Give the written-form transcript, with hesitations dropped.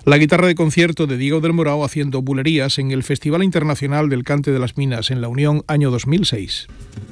La guitarra de concierto de Diego del Morao haciendo bulerías en el Festival Internacional del Cante de las Minas en La Unión, año 2006.